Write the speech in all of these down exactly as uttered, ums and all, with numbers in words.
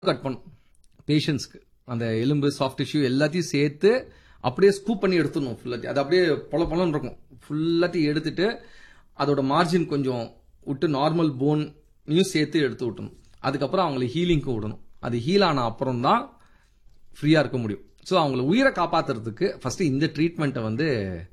Cut பண்ணும் பேஷண்ட்ஸ்க்கு. அந்த எலும்பு சாஃப்ட் டிஷ்யூ எல்லாத்தையும் சேர்த்து அப்படியே ஸ்கூப் பண்ணி எடுத்துடணும் ஃபுல்லாத்தையும். அது அப்படியே பொல பொலன்னு இருக்கும். ஃபுல்லாத்தையும் எடுத்துட்டு அதோட மார்ஜின் கொஞ்சம் விட்டு நார்மல் போனையும் சேர்த்து எடுத்து விட்டணும். அதுக்கப்புறம் அவங்களை ஹீலிங்க்கு விடணும். அது ஹீல் ஆன அப்புறம் தான் ஃப்ரீயா இருக்க முடியும். ஸோ அவங்களை உயிரை காப்பாத்துறதுக்கு ஃபர்ஸ்ட் இந்த ட்ரீட்மெண்ட்டை வந்து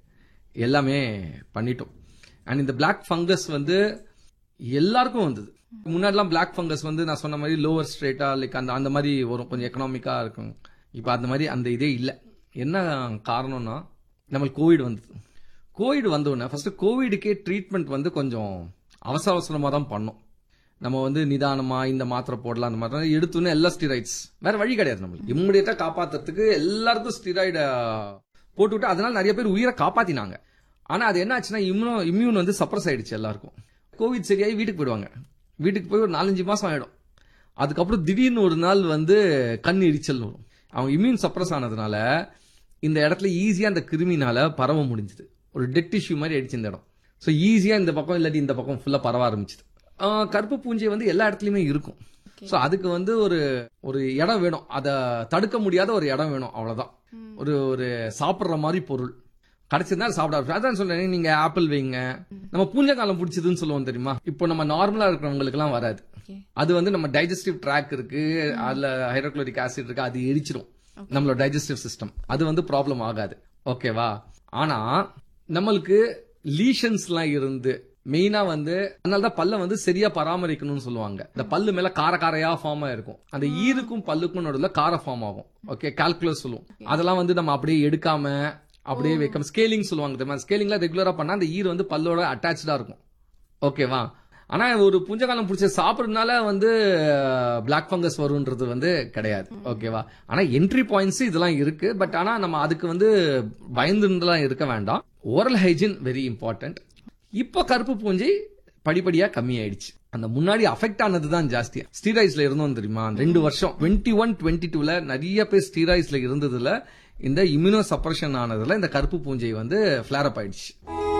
எல்லாமே பண்ணிட்டோம். அண்ட் இந்த பிளாக் ஃபங்கஸ் வந்து எல்லாருக்கும் வந்தது. முன்னாடிலாம் பிளாக் ஃபங்கஸ் வந்து நான் சொன்ன மாதிரி லோவர் ஸ்ட்ரேட்டா லைக் அந்த அந்த மாதிரி வரும், கொஞ்சம் எக்கனாமிக்கா இருக்கும். இப்போ அந்த மாதிரி அந்த இதே இல்லை. என்ன காரணம்னா நம்மளுக்கு கோவிட் வந்தது. கோவிட் வந்தோடனே ஃபர்ஸ்ட் கோவிடுக்கே ட்ரீட்மெண்ட் வந்து கொஞ்சம் அவசர அவசரமாக தான் பண்ணோம். நம்ம வந்து நிதானமா இந்த மாத்திரை போடலாம், அந்த மாதிரி எடுத்தோன்னே எல்லா ஸ்டீராய்ட்ஸ், வேற வழி கிடையாது. நம்மளுக்கு இம்மிடியட்டா காப்பாத்துறதுக்கு எல்லாருக்கும் ஸ்டீராய்டை போட்டுவிட்டு அதனால நிறைய பேர் உயிரை காப்பாத்தினாங்க. ஆனா அது என்ன ஆச்சுன்னா இம்யூனோ இம்யூன் வந்து சப்ரஸ் ஆயிடுச்சு எல்லாருக்கும். கோவிட் சரியாகி வீட்டுக்கு போயிடுவாங்க. வீட்டுக்கு போய் ஒரு நாலஞ்சு மாசம் ஆயிடும். அதுக்கப்புறம் திடீர்னு ஒரு நாள் வந்து கண் எரிச்சல் வரும். அவங்க இம்யூன் சப்ரஸ் ஆனதுனால இந்த இடத்துல ஈஸியா அந்த கிருமினால பரவ முடிஞ்சது. ஒரு டெட் டிஷ்யூ மாதிரி ஆயிடுச்சு இந்த இடம். ஸோ ஈஸியா இந்த பக்கம் இல்லாட்டி இந்த பக்கம் ஃபுல்லா பரவ ஆரம்பிச்சது. கருப்பு பூஞ்சை வந்து எல்லா இடத்துலயுமே இருக்கும். ஸோ அதுக்கு வந்து ஒரு ஒரு இடம் வேணும், அதை தடுக்க முடியாத ஒரு இடம் வேணும், அவ்வளவுதான். ஒரு ஒரு சாப்பிடுற மாதிரி பொருள் கிடைச்சிருந்தா சாப்பிட. அதான் சொல்றேன், நீங்க ஆப்பிள் வைங்க. நம்ம பூஞ்சை காலம் பிடிச்சதுன்னு சொல்லுவோம் தெரியுமா? இப்போ நம்ம நார்மலா இருக்கிறவங்களுக்கு எல்லாம் வராது. அது வந்து நம்ம டைஜஸ்டிவ் ட்ராக் இருக்கு, அதுல ஹைட்ரோகுளோரிக் ஆசிட் இருக்கு, அது எரிச்சிடும் நம்மளோட டைஜஸ்டிவ் சிஸ்டம். அது வந்து ப்ராப்ளம் ஆகாது. ஓகேவா? ஆனா நம்மளுக்கு லீஷன்ஸ் எல்லாம் இருந்து மெயினா வந்து அதனாலதான் பல்ல வந்து சரியா பராமரிக்கணும்னு சொல்லுவாங்க. இந்த பல்லு மேல கார காரையா ஃபார்ம் ஆயிருக்கும். அந்த ஈருக்கும் பல்லுக்கும் நடுவில் கார ஃபார்ம் ஆகும். ஓகே, கால்குலஸ் சொல்லுவோம். அதெல்லாம் வந்து நம்ம அப்படியே எடுக்காம அப்படியே வைக்க ஸ்கேலிங் சொல்லுவாங்க. ஸ்கேலிங்ல ரெகுலரா பண்ணா அந்த ஈர் வந்து பல்லோட அட்டாச்சா இருக்கும். ஓகேவா? ஆனா ஒரு புஞ்சகாலம் பிடிச்ச சாப்பிடுறதுனால வந்து பிளாக் ஃபங்கஸ் வரும்ன்றது வந்து கிடையாது. ஓகேவா? ஆனா என்ட்ரி பாயிண்ட்ஸ் இதெல்லாம் இருக்கு. பட் ஆனா நம்ம அதுக்கு வந்து பயந்துலாம் இருக்க வேண்டாம். Oral hygiene very important. இப்ப கருப்பு பூஞ்சை படிப்படியா கம்மி ஆயிடுச்சு. அந்த முன்னாடி அஃபெக்ட் ஆனதுதான் ஜாஸ்தியா. ஸ்டீராய்ட்ஸ்ல இருந்தோம் தெரியுமா? ரெண்டு வருஷம் டுவெண்ட்டி ஒன் டுவெண்ட்டி டூல நிறைய பேர் ஸ்டீராய்ட்ஸ்ல இருந்ததுல இந்த இம்யூனோ சப்ரஷன் ஆனதுல இந்த கருப்பு பூஞ்சை வந்து பிளேர் அப் ஆயிடுச்சு.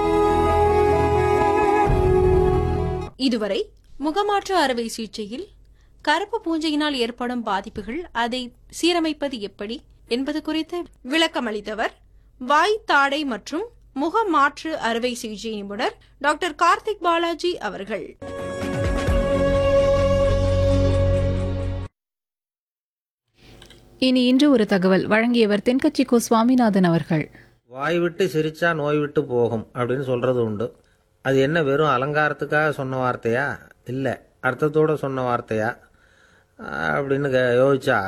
இதுவரை முகமாற்று அறுவை சிகிச்சையில் கருப்பு பூஞ்சையினால் ஏற்படும் பாதிப்புகள், அதை சீரமைப்பது எப்படி என்பது குறித்து விளக்கம் அளித்தவர் வாய், தாடை மற்றும் முக மாற்று அறுவை சிகிச்சை நிபுணர் டாக்டர் கார்த்திக் பாலாஜி அவர்கள். இனி இன்று ஒரு தகவல் வழங்கியவர் தென்கட்சி கோ சுவாமிநாதன் அவர்கள். வாய் விட்டு சிரிச்சா நோய் விட்டு போகும் அப்படின்னு சொல்றது உண்டு. அது என்ன வெறும் அலங்காரத்துக்காக சொன்ன வார்த்தையா, இல்லை அர்த்தத்தோடு சொன்ன வார்த்தையா அப்படின்னு யோசிச்சா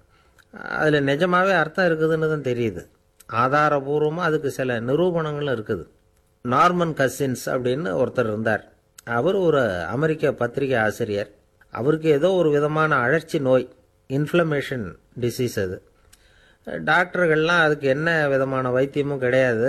அதில் நிஜமாவே அர்த்தம் இருக்குதுன்னு தான் தெரியுது. ஆதாரபூர்வமாக அதுக்கு சில நிரூபணங்களும் இருக்குது. நார்மன் கசின்ஸ் அப்படின்னு ஒருத்தர் இருந்தார். அவர் ஒரு அமெரிக்க பத்திரிகை ஆசிரியர். அவருக்கு ஏதோ ஒரு விதமான அழற்சி நோய், இன்ஃப்ளமேஷன் டிசீஸ். அது டாக்டர்கள்லாம் அதுக்கு என்ன விதமான வைத்தியமும் கிடையாது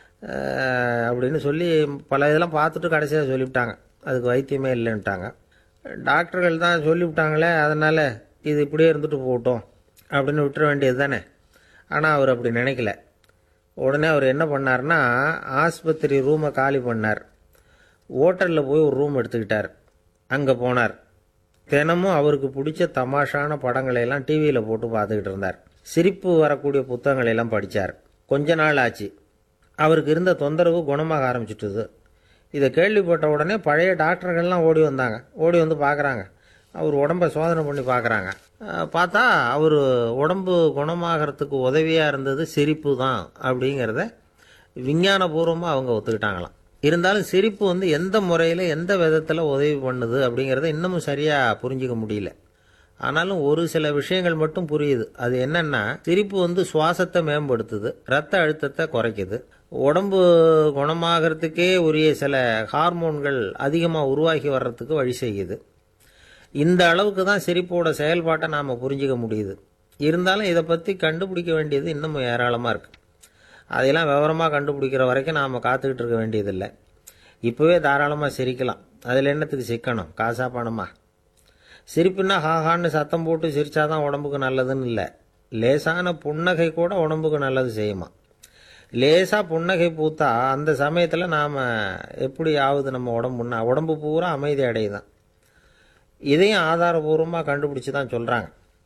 அப்படின்னு சொல்லி பல இதெல்லாம் பார்த்துட்டு கடைசியாக சொல்லிவிட்டாங்க அதுக்கு வைத்தியமே இல்லைன்ட்டாங்க. டாக்டர்கள் தான் சொல்லிவிட்டாங்களே, அதனால் இது இப்படியே இருந்துட்டு போகட்டும் அப்படின்னு விட்டுற வேண்டியது தானே. ஆனால் அவர் அப்படி நினைக்கல. உடனே அவர் என்ன பண்ணார்னா, ஆஸ்பத்திரி ரூமை காலி பண்ணார். ஹோட்டலில் போய் ஒரு ரூம் எடுத்துக்கிட்டார். அங்கே போனார். தினமும் அவருக்கு பிடிச்ச தமாஷான படங்களையெல்லாம் டிவியில் போட்டு பார்த்துக்கிட்டு இருந்தார். சிரிப்பு வரக்கூடிய புத்தகங்களையெல்லாம் படித்தார். கொஞ்ச நாள் ஆச்சு, அவருக்கு இருந்த தொந்தரவு குணமாக ஆரம்பிச்சிட்டுது. இதை கேள்விப்பட்ட உடனே பழைய டாக்டர்கள்லாம் ஓடி வந்தாங்க. ஓடி வந்து பார்க்குறாங்க. அவர் உடம்பை சோதனை பண்ணி பார்க்குறாங்க. பார்த்தா அவர் உடம்பு குணமாகறதுக்கு உதவியாக இருந்தது சிரிப்பு தான் அப்படிங்கிறத விஞ்ஞானபூர்வமாக அவங்க ஒத்துக்கிட்டாங்களாம். இருந்தாலும் சிரிப்பு வந்து எந்த முறையில் எந்த விதத்தில் உதவி பண்ணுது அப்படிங்கிறத இன்னமும் சரியாக புரிஞ்சிக்க முடியல. ஆனாலும் ஒரு சில விஷயங்கள் மட்டும் புரியுது. அது என்னன்னா, சிரிப்பு வந்து சுவாசத்தை மேம்படுத்துது, ரத்த அழுத்தத்தை குறைக்குது, உடம்பு குணமாகறதுக்கே உரிய சில ஹார்மோன்கள் அதிகமாக உருவாகி வர்றதுக்கு வழி செய்யுது. இந்த அளவுக்கு தான் சிரிப்போட செயல்பாட்டை நாம் புரிஞ்சிக்க முடியுது. இருந்தாலும் இதை பற்றி கண்டுபிடிக்க வேண்டியது இன்னமும் ஏராளமாக இருக்குது. அதையெல்லாம் விவரமாக கண்டுபிடிக்கிற வரைக்கும் நாம் காத்துக்கிட்டு இருக்க வேண்டியதில்லை. இப்போவே தாராளமாக சிரிக்கலாம். அதில் என்னத்துக்கு சிக்கணும்? காசா பணமா? சிரிப்புன்னா ஹாஹான்னு சத்தம் போட்டு சிரிச்சாதான் உடம்புக்கு நல்லதுன்னு இல்லை. லேசான புன்னகை கூட உடம்புக்கு நல்லது செய்யுமா. லேசாக புன்னகை பூத்தா அந்த சமயத்தில் நாம் எப்படி ஆகுது, நம்ம உடம்புன்னா உடம்பு பூரா அமைதி அடையுதான். இதையும் ஆதாரபூர்வமாக கண்டுபிடிச்சி தான் சொல்கிறாங்க.